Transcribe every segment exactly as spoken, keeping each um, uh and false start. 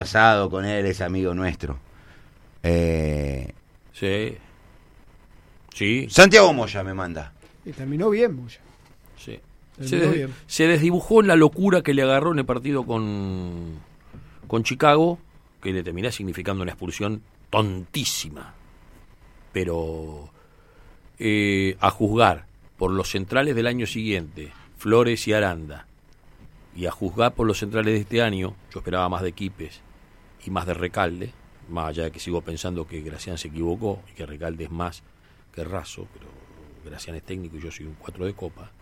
Asado con él, es amigo nuestro. Eh, Sí. Sí. Santiago Moya me manda. Y terminó bien, Moya. Sí. Terminó Se, des- bien. se desdibujó la locura que le agarró en el partido con, con Chicago, que le terminó significando una expulsión tontísima. Pero eh, a juzgar por los centrales del año siguiente, Flores y Aranda, y a juzgar por los centrales de este año, yo esperaba más de Quipes y más de Recalde, más allá de que sigo pensando que Gracián se equivocó y que Recalde es más que Raso, pero Gracián es técnico y yo soy un cuatro de copa.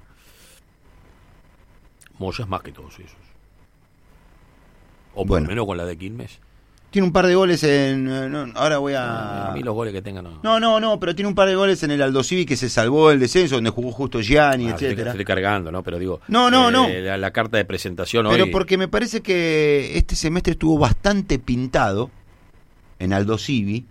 Moya es más que todos esos. O por Bueno. lo menos con la de Quilmes. Tiene un par de goles en... no, ahora voy a... A mí los goles que tengan no. No, no, no, pero tiene un par de goles en el Aldo Civi que se salvó del descenso, donde jugó justo Gianni, Ah, estoy, etcétera. estoy cargando, ¿no? Pero digo... No, no, eh, no. La, la carta de presentación Pero hoy... porque me parece que este semestre estuvo bastante pintado en Aldo Civi,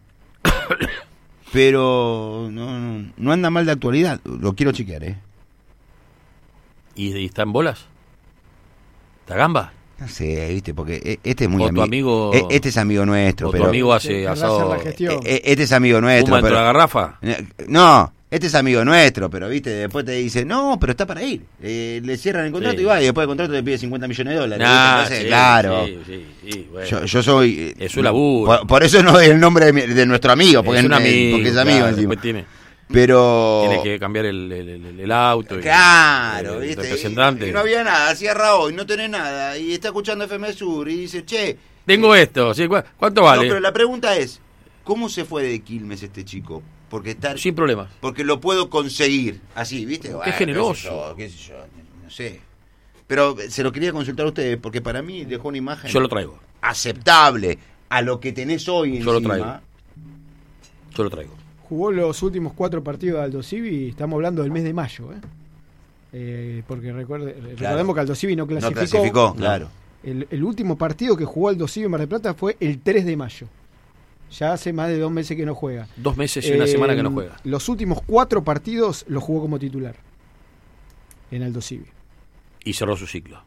pero no, no, no anda mal de actualidad. Lo quiero chequear, ¿eh? ¿Y, y está en bolas? ¿Está gamba? No sé, ¿viste? Porque e- este es muy O tu ami- amigo- e- Este es amigo nuestro, ¿O tu pero... amigo Sí, hace querrá asado... hacer la gestión. e- e- Este es amigo nuestro, ¿Fuma dentro de pero... la garrafa? No, este es amigo nuestro, pero viste, después te dice, no, pero está para ir. Eh, le cierran el contrato Sí. y va, y después del contrato le pide cincuenta millones de dólares. Nah, ¿viste? Entonces, sí, claro. sí, sí, sí, bueno. Yo, yo soy. eh, Es un laburo. Por, por eso no doy el nombre de, mi- de nuestro amigo, porque es un eh, amigo, porque es amigo claro, encima. después tiene, Pero. tiene que cambiar el, el, el- el auto. y- Claro, el viste. representante. Y, y no había nada, cierra hoy, no tenés nada. Y está escuchando F M Sur y dice, che. Tengo esto, ¿sí? ¿cu- ¿cuánto No, vale? pero la pregunta es, ¿cómo se fue de Quilmes este chico? Porque está. Sin problemas. Porque lo puedo conseguir. Así, ¿viste? Bueno, generoso. qué sé yo, qué sé yo, no sé. Pero se lo quería consultar a ustedes, porque para mí dejó una imagen Yo lo traigo. aceptable a lo que tenés hoy Yo lo encima. traigo. Yo lo traigo. Jugó los últimos cuatro partidos de Aldo Civi, estamos hablando del mes de mayo, ¿eh? Eh, porque recuerde, recordemos que Aldo Civi no No clasificó. clasificó, claro. El, el último partido que jugó Aldo Civi en Mar del Plata fue el tres de mayo. Ya hace más de dos meses que no juega. Dos meses y una Eh, semana que no juega. Los últimos cuatro partidos los jugó como titular en Aldo Civi. Y cerró su ciclo.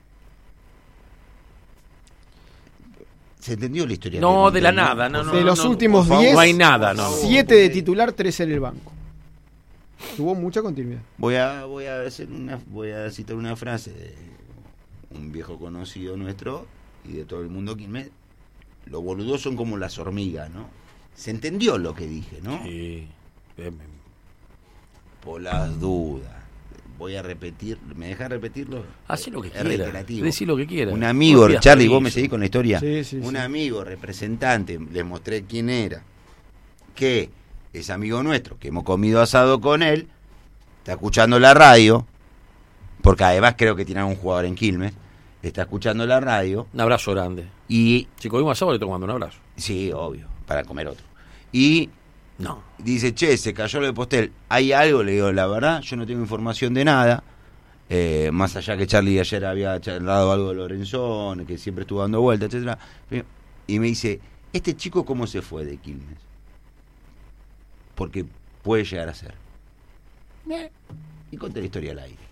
¿Se entendió la historia? No, que de la conté, nada. No, no, de no, los no, últimos por favor, diez, no hay nada. No, no. siete de titular, tres en el banco. Tuvo mucha continuidad. Voy a, voy a hacer una, voy a citar una frase de un viejo conocido nuestro y de todo el mundo Quilmes. Los boludos son como las hormigas, ¿no? Se entendió lo que dije, ¿no? Sí. Eh, Por las dudas. Voy a repetir, ¿me dejas repetirlo? Hacé lo que Es quiera. reiterativo. Decí lo que quiera. Un amigo, No pidas Charlie, vos permiso. me seguís con la historia. Sí, sí, un sí. amigo representante, les mostré quién era, que es amigo nuestro, que hemos comido asado con él, está escuchando la radio, porque además creo que tiene un jugador en Quilmes, está escuchando la radio Un abrazo grande. y, Si comimos asado, le estoy tomando un abrazo. sí, obvio, para comer otro. Y No. dice, che, se cayó lo de Postel, ¿hay algo? Le digo, la verdad, yo no tengo información de nada. Eh, más allá que Charlie ayer había charlado algo de Lorenzón, que siempre estuvo dando vueltas, etcétera. Y me dice, ¿este chico cómo se fue de Quilmes? Porque puede llegar a ser. Y conté la historia al aire.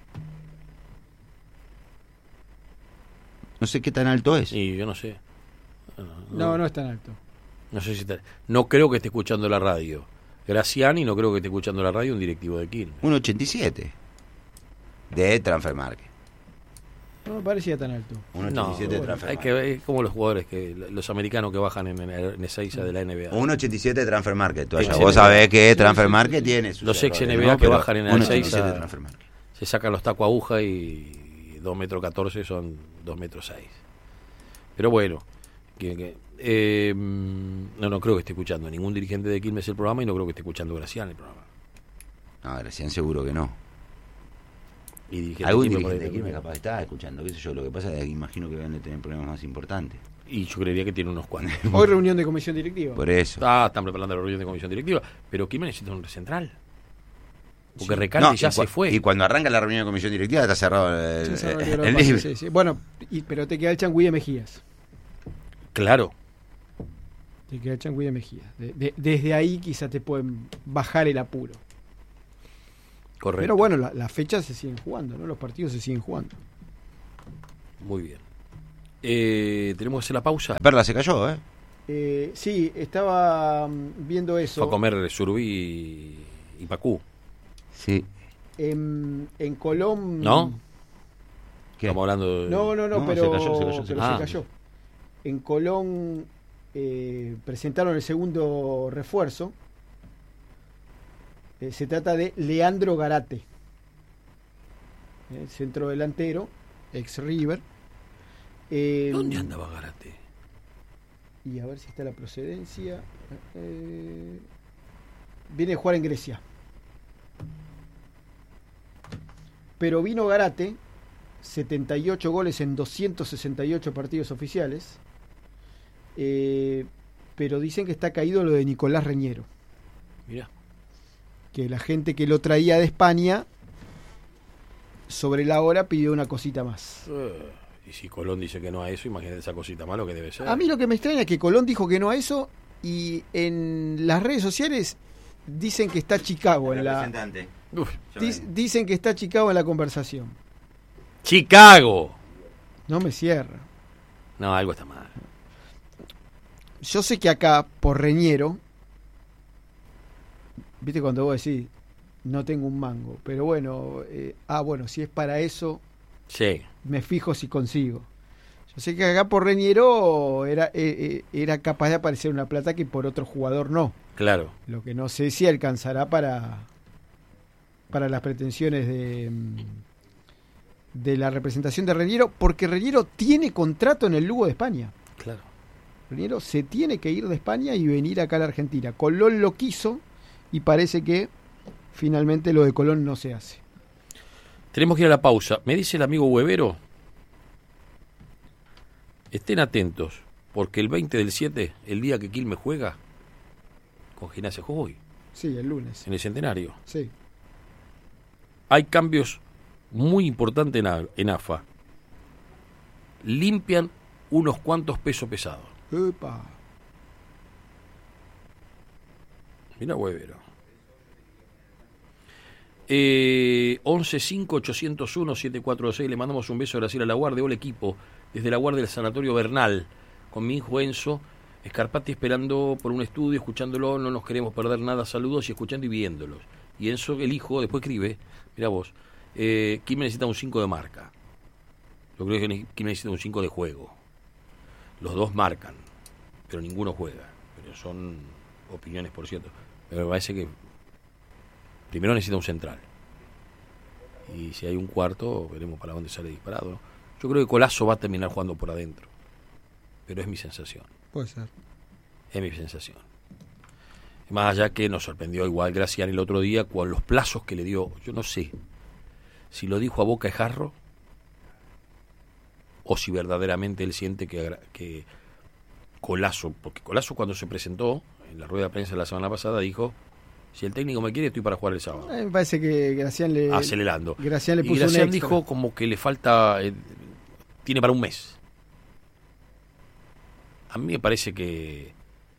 No sé qué tan alto es. Y yo no sé. No, no es tan alto. No sé si está... No creo que esté escuchando la radio Graciani, no creo que esté escuchando la radio un directivo de Quilmes. uno ochenta y siete de Transfer Market. No me parecía tan alto. uno No, ochenta y siete de bueno, Transfer hay Market. que ver es como los jugadores, que los americanos que bajan en, en Ezeiza de la N B A. uno ochenta y siete de Transfer Market. Tú allá. Ex Vos N B A. sabés que Sí, Transfer sí, Market sí. tiene sus Los ex errores, N B A ¿no? que Pero bajan en el uno ochenta y siete Ezeiza. de Transfer Market. Se sacan los tacos aguja y dos metros catorce son dos metros seis. Pero bueno, que, que, eh, no, no creo que esté escuchando ningún dirigente de Quilmes el programa y no creo que esté escuchando Graciani el programa. No, Gracián seguro que no. Y dirigente Algún de Quilmes por dirigente de ahí Quilmes también. capaz está escuchando, qué sé yo. Lo que pasa es que imagino que van a tener problemas más importantes. Y yo creería que tiene unos cuantos. Hoy reunión de comisión directiva. Por eso. Ah, están preparando la reunión de comisión directiva, pero Quilmes necesita un central. Porque Sí. Recalde No, ya y se cua- fue. Y cuando arranca la reunión de comisión directiva está cerrado el, Sí, se el- retiró el el pase, libro. sí, sí. Bueno, y- pero te queda el Changüí de Mejías. Claro. Te queda el Changüí de Mejías. De- de- desde ahí quizá te pueden bajar el apuro. Correcto. Pero bueno, la- las fechas se siguen jugando, ¿no? Los partidos se siguen jugando. Muy bien. Eh, tenemos que hacer la pausa. La Perla se cayó, ¿eh? Eh, sí, estaba mm, viendo eso. Fue a comer surubí y, y pacú. Sí. En, en Colón. ¿No? ¿Qué? Estamos hablando de... No, no, no, No, pero, se cayó, se cayó, se pero cayó. se Ah. cayó. En Colón eh, presentaron el segundo refuerzo. Eh, se trata de Leandro Garate, eh, centro delantero, ex River. Eh, ¿Dónde andaba Garate? Y a ver si está la procedencia. Eh, viene a jugar en Grecia. Pero vino Garate, setenta y ocho goles en doscientos sesenta y ocho partidos oficiales. Eh, pero dicen que está caído lo de Nicolás Reñero. Mirá. Que la gente que lo traía de España, sobre la hora pidió una cosita más. Eh, y si Colón dice que no a eso, imagínate esa cosita malo que debe ser. A mí lo que me extraña es que Colón dijo que no a eso y en las redes sociales dicen que está Chicago en la Representante. Uf. dis- dicen que está Chicago en la conversación. ¡Chicago! No me cierra. No, algo está mal. Yo sé que acá por Reñero, viste cuando vos decís no tengo un mango, pero bueno, eh, ah bueno, si es para eso Sí. me fijo si consigo. Yo sé que acá por Reñero era eh, eh, era capaz de aparecer una plata que por otro jugador no. Claro. Lo que no sé si alcanzará para para las pretensiones de mm, de la representación de Reñero, porque Reñero tiene contrato en el Lugo de España. Claro. Reñero se tiene que ir de España y venir acá a la Argentina. Colón lo quiso y parece que finalmente lo de Colón no se hace. Tenemos que ir a la pausa. Me dice el amigo Huevero, estén atentos, porque el veinte del siete, el día que Quilmes juega con Gimnasia Jujuy, Sí, el lunes. en el Centenario, Sí. hay cambios muy importantes en, A- en A F A. Limpian unos cuantos pesos pesados. Epa. Mira Huevero. Eh, once cinco ochocientos uno siete cuatro seis. Le mandamos un beso a Graciela Laguardia. Hola equipo, desde la guardia del Sanatorio Bernal, con mi hijo Enzo Escarpati esperando por un estudio, escuchándolo, no nos queremos perder nada, saludos y escuchando y viéndolos. Y Enzo, el hijo, después escribe, mira vos, eh, Kim necesita un cinco de marca. Yo creo que Kim necesita un cinco de juego. Los dos marcan, pero ninguno juega. Pero son opiniones, por cierto. Pero me parece que primero necesita un central. Y si hay un cuarto, veremos para dónde sale disparado. Yo creo que Colazo va a terminar jugando por adentro. Pero es mi sensación. Puede ser. Es mi sensación. Más allá que nos sorprendió igual Gracián el otro día con los plazos que le dio. Yo no sé si lo dijo a boca de jarro o si verdaderamente él siente que, que Colazo, porque Colazo cuando se presentó en la rueda de prensa la semana pasada dijo: si el técnico me quiere, estoy para jugar el sábado. Eh, me parece que Gracián le Acelerando. Gracián le Y puso Gracián un extra. dijo como que le falta, eh, tiene para un mes. A mí me parece que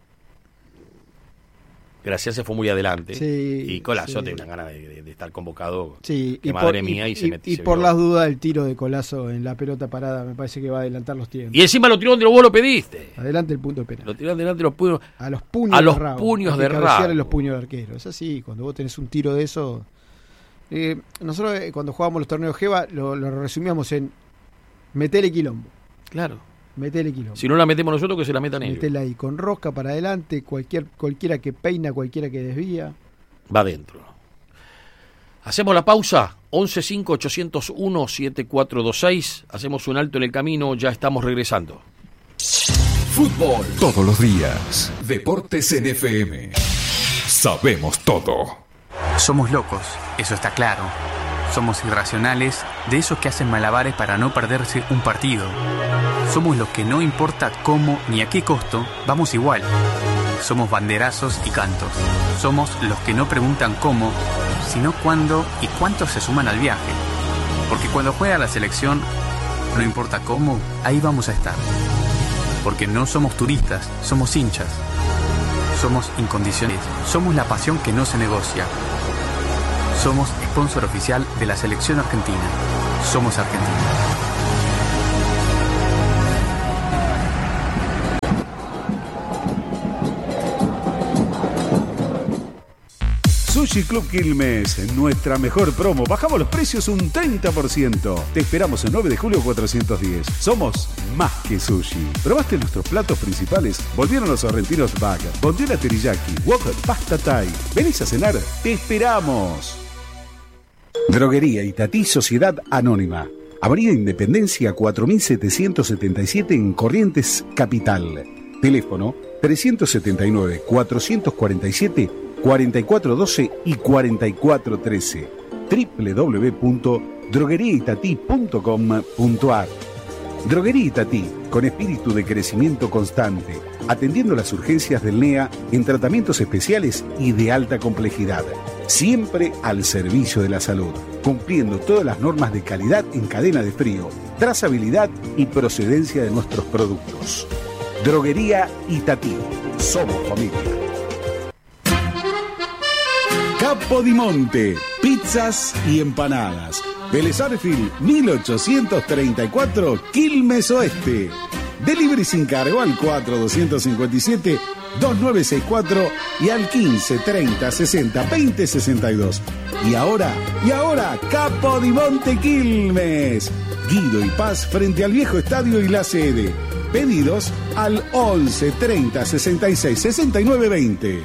Gracián se fue muy adelante. Sí, y Colazo sí. tiene una gana de, de- de estar convocado. Sí, que y madre por, mía, y, y, se y- metió. y se por vio. las dudas el tiro de Colazo en la pelota parada me parece que va a adelantar los tiempos. Y encima lo tiró donde vos lo pediste. Adelante el punto penal. Lo tiró delante de los puños. A los puños a los de rabo. puños Hay que de cabecear rabo. en los puños del arquero. Es así, cuando vos tenés un tiro de eso. Eh, nosotros eh, cuando jugábamos los torneos Geva lo, lo resumíamos en metele quilombo. Claro. Metele quilombo. Si no la metemos nosotros, que se la metan ellos. Metela ahí con rosca para adelante, cualquier cualquiera que peina, cualquiera que desvía. Va adentro. Hacemos la pausa. once cinco ochocientos uno siete cuatro dos seis. Hacemos un alto en el camino. Ya estamos regresando. Fútbol todos los días. Deportes en F M. Sabemos todo. Somos locos, eso está claro. Somos irracionales, de esos que hacen malabares para no perderse un partido. Somos los que no importa cómo ni a qué costo, vamos igual. Somos banderazos y cantos. Somos los que no preguntan cómo, sino cuándo y cuántos se suman al viaje. Porque cuando juega la selección, no importa cómo, ahí vamos a estar. Porque no somos turistas, somos hinchas. Somos incondicionales. Somos la pasión que no se negocia. Somos sponsor oficial de la selección argentina. Somos Argentina. Sushi Club Quilmes, nuestra mejor promo. Bajamos los precios un treinta por ciento. Te esperamos en nueve de julio cuatrocientos diez. Somos más que sushi. ¿Probaste nuestros platos principales? Volvieron los sorrentinos bag, bondiola teriyaki, wok, pasta thai. ¿Venís a cenar? ¡Te esperamos! Droguería Itatí Sociedad Anónima. Avenida Independencia cuatro mil setecientos setenta y siete en Corrientes, Capital. Teléfono trescientos setenta y nueve, cuatrocientos cuarenta y siete, cuarenta y cuatro doce y cuarenta y cuatro trece. doble u doble u doble u punto droguería itatí punto com punto a r. Droguería Itatí, con espíritu de crecimiento constante, atendiendo las urgencias del N E A en tratamientos especiales y de alta complejidad. Siempre al servicio de la salud, cumpliendo todas las normas de calidad en cadena de frío, trazabilidad y procedencia de nuestros productos. Droguería Itatí. Somos familia. Capodimonte. Pizzas y empanadas. Vélez Arfield, mil ochocientos treinta y cuatro, Quilmes Oeste. Delivery sin cargo al cuatro dos cinco siete, dos nueve seis cuatro y al quince treinta sesenta veinte sesenta y dos. Y ahora, y ahora, Capodimonte Quilmes. Guido y Paz frente al viejo estadio y la sede. Pedidos al once treinta sesenta y seis sesenta y nueve veinte.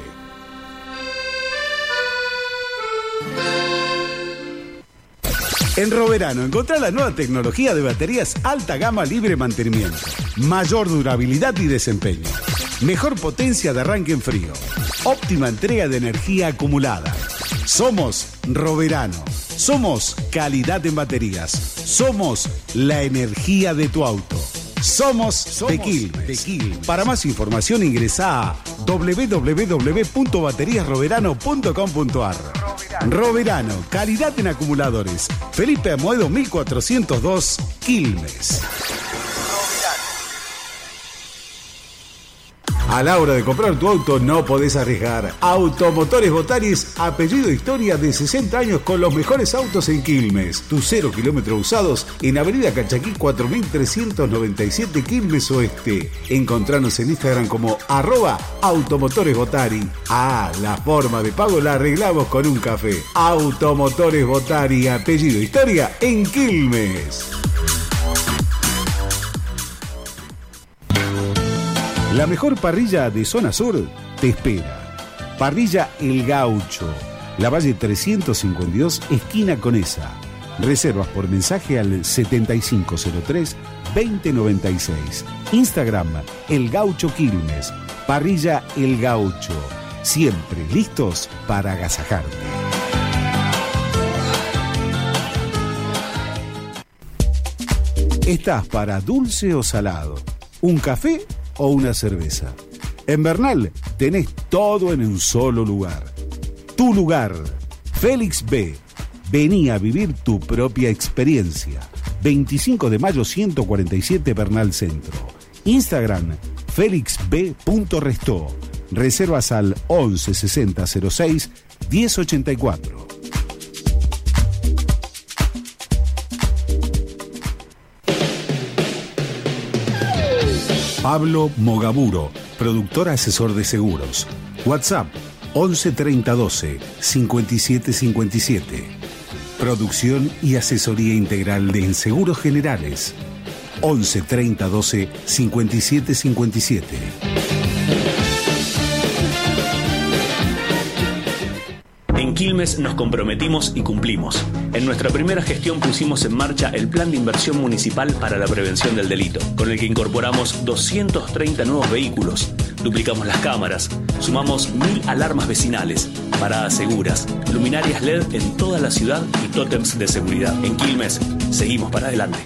En Roverano encontrá la nueva tecnología de baterías alta gama libre mantenimiento, mayor durabilidad y desempeño, mejor potencia de arranque en frío, óptima entrega de energía acumulada. Somos Roverano, somos calidad en baterías, somos la energía de tu auto. Somos, Somos de Quilmes. Quilmes. Para más información ingresa a doble u doble u doble u punto baterías roverano punto com punto a r. Roverano, calidad en acumuladores. Felipe Amoedo mil cuatrocientos dos, Quilmes. A la hora de comprar tu auto no podés arriesgar. Automotores Botaris, apellido Historia de sesenta años con los mejores autos en Quilmes. Tus cero kilómetros usados en Avenida Cachaquí cuatro mil trescientos noventa y siete, Quilmes Oeste. Encontranos en Instagram como arroba Automotores Botari. Ah, la forma de pago la arreglamos con un café. Automotores Botari, apellido Historia en Quilmes. La mejor parrilla de zona sur te espera. Parrilla El Gaucho, La Valle trescientos cincuenta y dos, esquina Conesa. Reservas por mensaje al setenta y cinco cero tres, veinte noventa y seis. Instagram El Gaucho Quilmes. Parrilla El Gaucho. Siempre listos para agasajarte. ¿Estás para dulce o salado? ¿Un café o una cerveza? En Bernal tenés todo en un solo lugar. Tu lugar, Félix B. Vení a vivir tu propia experiencia. veinticinco de mayo ciento cuarenta y siete, Bernal Centro. Instagram, félix b punto restó. Reservas al once sesenta cero seis diez ochenta y cuatro. Pablo Mogaburo, productor asesor de seguros. WhatsApp once treinta doce cincuenta y siete cincuenta y siete. Producción y asesoría integral de seguros generales. once treinta doce cincuenta y siete cincuenta y siete. En Quilmes nos comprometimos y cumplimos. En nuestra primera gestión pusimos en marcha el Plan de Inversión Municipal para la Prevención del Delito, con el que incorporamos doscientos treinta nuevos vehículos, duplicamos las cámaras, sumamos mil alarmas vecinales, paradas seguras, luminarias L E D en toda la ciudad y tótems de seguridad. En Quilmes, seguimos para adelante.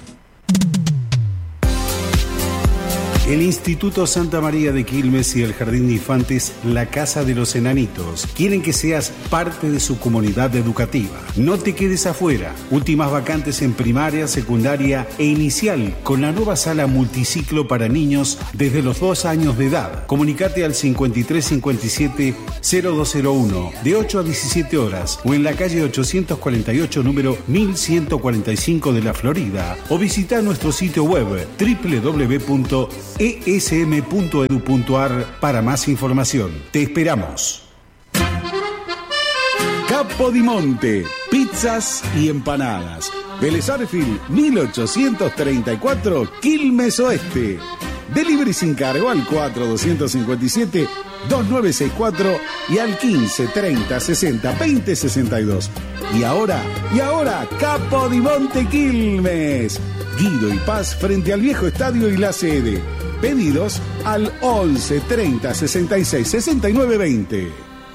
El Instituto Santa María de Quilmes y el Jardín de Infantes La Casa de los Enanitos quieren que seas parte de su comunidad educativa. No te quedes afuera. Últimas vacantes en primaria, secundaria e inicial con la nueva sala multiciclo para niños desde los dos años de edad. Comunicate al cincuenta y tres cincuenta y siete cero dos cero uno de ocho a diecisiete horas o en la calle ochocientos cuarenta y ocho número mil ciento cuarenta y cinco de la Florida o visita nuestro sitio web doble u doble u doble u punto e s m punto e d u punto a r para más información. Te esperamos. Capodimonte, pizzas y empanadas. Vélez Arfield, mil ochocientos treinta y cuatro, Quilmes Oeste. Delivery sin cargo al cuatro dos cinco siete, dos nueve seis cuatro y al quince treinta sesenta veinte sesenta y dos. Y ahora, y ahora, Capodimonte Quilmes. Guido y Paz frente al viejo estadio y la sede. Pedidos al once treinta sesenta y seis sesenta y nueve veinte.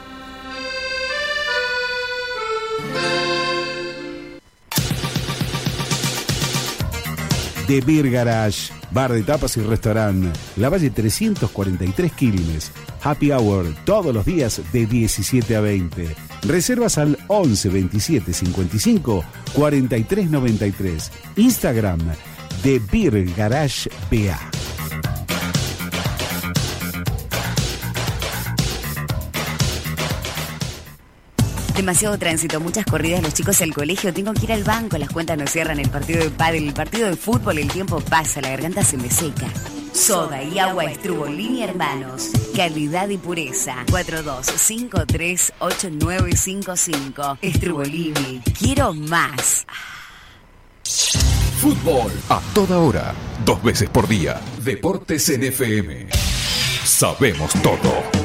The Beer Garage, bar de tapas y restaurante, La Valle trescientos cuarenta y tres Quilmes. Happy Hour todos los días de diecisiete a veinte. Reservas al once veintisiete cincuenta y cinco cuarenta y tres noventa y tres. Instagram, The Beer Garage B A. Demasiado tránsito, muchas corridas, los chicos al colegio, tengo que ir al banco, las cuentas no cierran, el partido de pádel, el partido de fútbol, el tiempo pasa, la garganta se me seca. Soda y agua Estrubolini Hermanos, calidad y pureza. cuatro dos cinco tres ocho nueve cinco cinco. Estrubolini, quiero más. Fútbol a toda hora, dos veces por día. Deportes en F M. Sabemos todo.